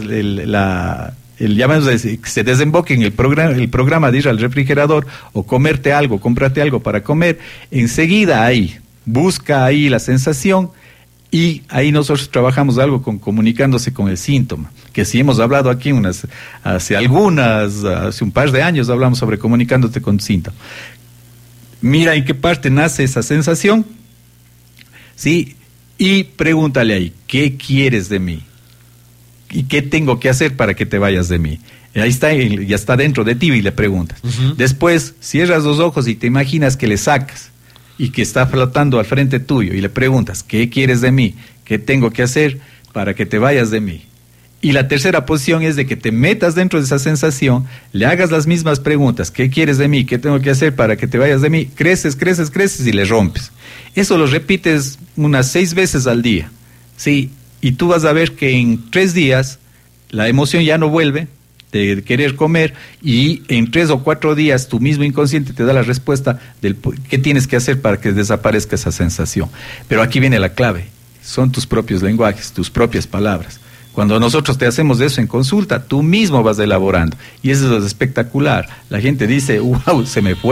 se desemboque en el programa de ir al refrigerador o comerte algo, cómprate algo para comer, enseguida ahí, busca ahí la sensación y ahí nosotros trabajamos algo con comunicándose con el síntoma, que sí hemos hablado aquí hace un par de años hablamos sobre comunicándote con síntoma. Mira en qué parte nace esa sensación, ¿sí? Y pregúntale ahí, ¿qué quieres de mí? ¿Y qué tengo que hacer para que te vayas de mí? Ahí está, ya está dentro de ti y le preguntas. Uh-huh. Después, cierras los ojos y te imaginas que le sacas y que está flotando al frente tuyo y le preguntas, ¿qué quieres de mí? ¿Qué tengo que hacer para que te vayas de mí? Y la tercera posición es de que te metas dentro de esa sensación, le hagas las mismas preguntas, ¿qué quieres de mí? ¿Qué tengo que hacer para que te vayas de mí? Creces y le rompes. Eso lo repites unas 6 veces al día, ¿sí? Y tú vas a ver que en 3 días la emoción ya no vuelve de querer comer y en 3 o 4 días tu mismo inconsciente te da la respuesta del qué tienes que hacer para que desaparezca esa sensación. Pero aquí viene la clave, son tus propios lenguajes, tus propias palabras. Cuando nosotros te hacemos eso en consulta, tú mismo vas elaborando y eso es espectacular. La gente dice, wow, se me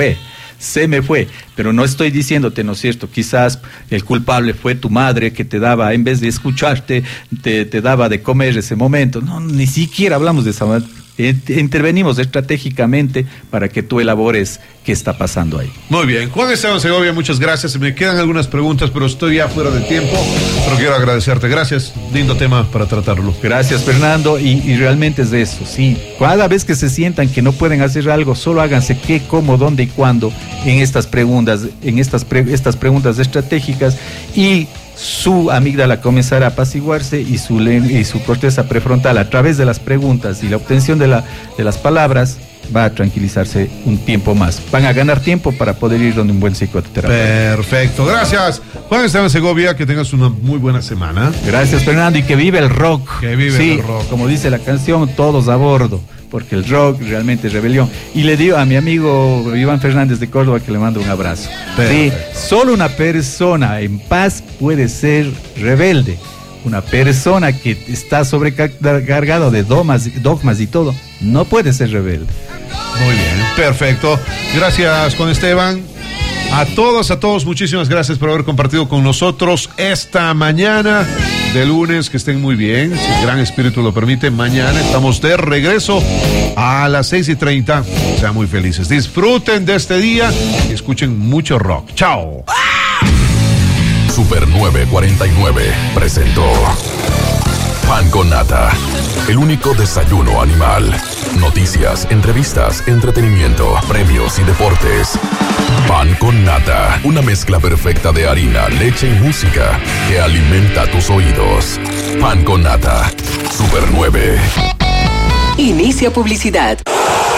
fue, pero no estoy diciéndote, ¿no es cierto? Quizás el culpable fue tu madre que te daba, en vez de escucharte, te daba de comer ese momento. No, ni siquiera hablamos de esa manera. Intervenimos estratégicamente para que tú elabores qué está pasando ahí. Muy bien, Juan Esteban Segovia, muchas gracias. Me quedan algunas preguntas, pero estoy ya fuera de tiempo, pero quiero agradecerte. Gracias, lindo tema para tratarlo. Gracias, Fernando, y realmente es de eso, sí. Cada vez que se sientan que no pueden hacer algo, solo háganse qué, cómo, dónde y cuándo en estas preguntas, estas preguntas estratégicas, y su amígdala comenzará a apaciguarse y su corteza prefrontal, a través de las preguntas y la obtención de las palabras, va a tranquilizarse un tiempo más. Van a ganar tiempo para poder ir donde un buen psicoterapeuta. Perfecto, gracias Juan Esteban Segovia, que tengas una muy buena semana. Gracias, Fernando, y que vive el rock. Que vive el rock. Como dice la canción, todos a bordo, porque el rock realmente es rebelión. Y le digo a mi amigo Iván Fernández de Córdoba que le mando un abrazo. Sí, solo una persona en paz puede ser rebelde. Una persona que está sobrecargada de dogmas y todo, no puede ser rebelde. Muy bien, perfecto. Gracias, Juan Esteban. A todos, muchísimas gracias por haber compartido con nosotros esta mañana de lunes. Que estén muy bien, si el Gran Espíritu lo permite. Mañana estamos de regreso a las 6:30. Sean muy felices, disfruten de este día y escuchen mucho rock. ¡Chao! Super 949 presentó Pan con Nata, el único desayuno animal. Noticias, entrevistas, entretenimiento, premios y deportes. Pan con Nata, una mezcla perfecta de harina, leche y música que alimenta tus oídos. Pan con Nata, Super 9. Inicia publicidad.